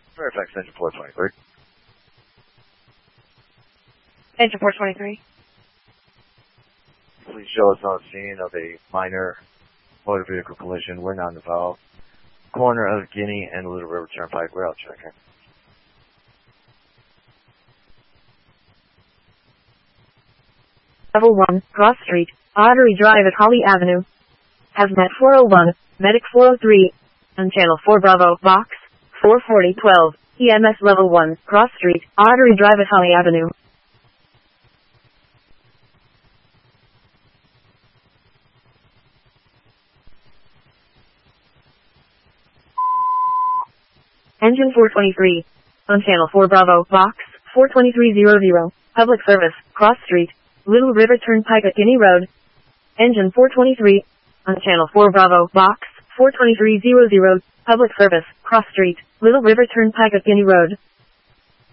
Fairfax Engine 423. Engine 423. Please show us on the scene of a minor motor vehicle collision. We're not involved. Corner of Guinea and Little River Turnpike. We're out checking. Level 1, Cross Street, Artery Drive at Holly Avenue. Hazmat 401, Medic 403, and Channel 4 Bravo, Box 44012, EMS Level 1, Cross Street, Artery Drive at Holly Avenue. Engine 423, on Channel 4 Bravo, Box 42300, Public Service, Cross Street, Little River Turnpike at Guinea Road. Engine 423, on Channel 4 Bravo, Box 42300, Public Service, Cross Street, Little River Turnpike at Guinea Road.